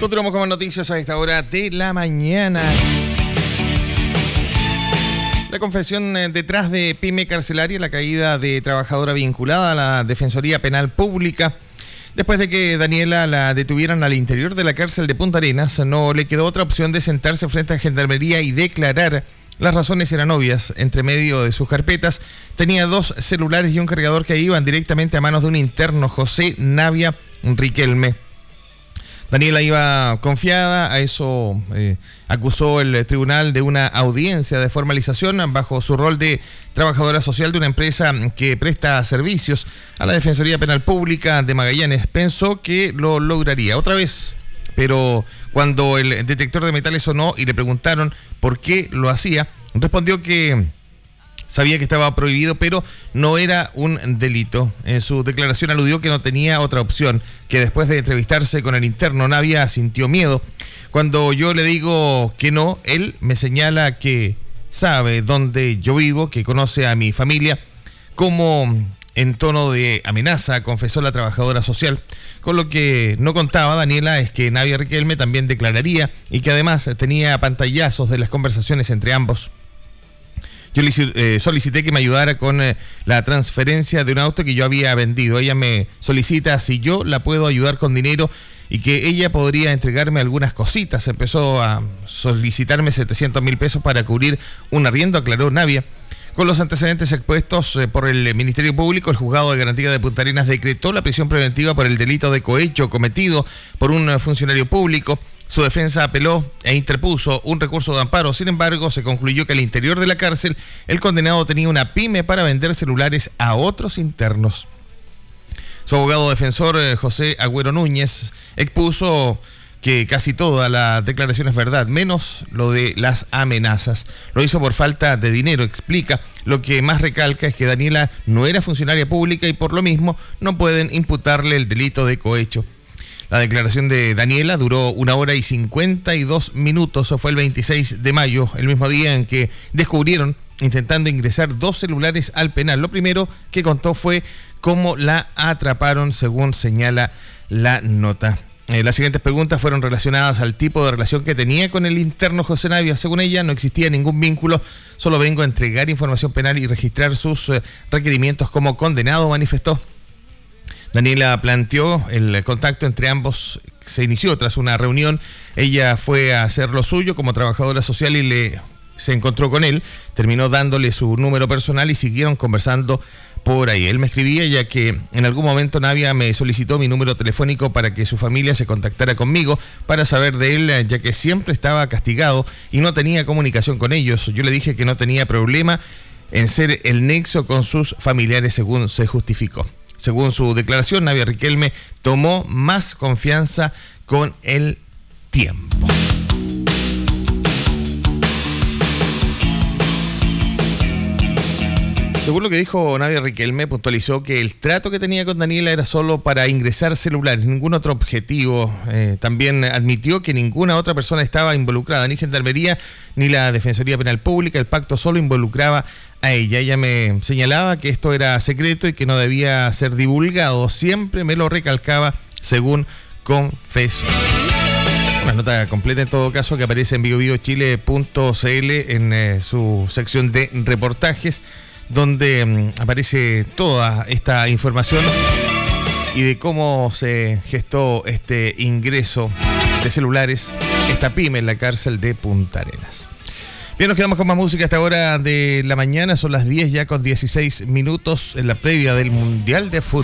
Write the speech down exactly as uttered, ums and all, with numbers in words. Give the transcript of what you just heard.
Continuamos con más noticias a esta hora de la mañana. La confesión detrás de pyme carcelaria, la caída de trabajadora vinculada a la Defensoría Penal Pública. Después de que Daniela la detuvieran al interior de la cárcel de Punta Arenas, no le quedó otra opción de sentarse frente a Gendarmería y declarar. Las razones eran obvias. Entre medio de sus carpetas tenía dos celulares y un cargador que iban directamente a manos de un interno, José Navia Riquelme. Daniela iba confiada, a eso eh, acusó el tribunal de una audiencia de formalización bajo su rol de trabajadora social de una empresa que presta servicios a la Defensoría Penal Pública de Magallanes. Pensó que lo lograría otra vez, pero cuando el detector de metales sonó y le preguntaron por qué lo hacía, respondió que sabía que estaba prohibido, pero no era un delito. En su declaración aludió que no tenía otra opción, que después de entrevistarse con el interno Navia sintió miedo. Cuando yo le digo que no, él me señala que sabe dónde yo vivo, que conoce a mi familia, como en tono de amenaza confesó la trabajadora social. Con lo que no contaba Daniela es que Navia Riquelme también declararía y que además tenía pantallazos de las conversaciones entre ambos. Yo le eh, solicité que me ayudara con eh, la transferencia de un auto que yo había vendido. Ella me solicita si yo la puedo ayudar con dinero y que ella podría entregarme algunas cositas. Empezó a solicitarme setecientos mil pesos para cubrir un arriendo, aclaró Navia. Con los antecedentes expuestos eh, por el Ministerio Público, el Juzgado de Garantía de Punta Arenas decretó la prisión preventiva por el delito de cohecho cometido por un funcionario público. Su defensa apeló e interpuso un recurso de amparo. Sin embargo, se concluyó que al interior de la cárcel el condenado tenía una pyme para vender celulares a otros internos. Su abogado defensor, José Agüero Núñez, expuso que casi toda la declaración es verdad, menos lo de las amenazas. Lo hizo por falta de dinero, explica. Lo que más recalca es que Daniela no era funcionaria pública y por lo mismo no pueden imputarle el delito de cohecho. La declaración de Daniela duró una hora y cincuenta y dos minutos. Fue el veintiséis de mayo, el mismo día en que descubrieron intentando ingresar dos celulares al penal. Lo primero que contó fue cómo la atraparon, según señala la nota. Eh, las siguientes preguntas fueron relacionadas al tipo de relación que tenía con el interno José Navia. Según ella, no existía ningún vínculo, solo vengo a entregar información penal y registrar sus eh, requerimientos como condenado, manifestó. Daniela planteó el contacto entre ambos, se inició tras una reunión. Ella fue a hacer lo suyo como trabajadora social y le se encontró con él, terminó dándole su número personal y siguieron conversando por ahí. Él me escribía ya que en algún momento Navia me solicitó mi número telefónico para que su familia se contactara conmigo para saber de él, ya que siempre estaba castigado y no tenía comunicación con ellos. Yo le dije que no tenía problema en ser el nexo con sus familiares, según se justificó. Según su declaración, Navia Riquelme tomó más confianza con el tiempo. Según lo que dijo Navia Riquelme, puntualizó que el trato que tenía con Daniela era solo para ingresar celulares, ningún otro objetivo. Eh, también admitió que ninguna otra persona estaba involucrada, ni Gendarmería ni la Defensoría Penal Pública. El pacto solo involucraba a ella. Ella me señalaba que esto era secreto y que no debía ser divulgado. Siempre me lo recalcaba, según confesó. Una nota completa en todo caso que aparece en bio bio chile punto c l en eh, su sección de reportajes, donde um, aparece toda esta información y de cómo se gestó este ingreso de celulares, esta pyme en la cárcel de Punta Arenas. Bien, nos quedamos con más música a esta hora de la mañana, son las diez ya con dieciséis minutos en la previa del Mundial de Fútbol.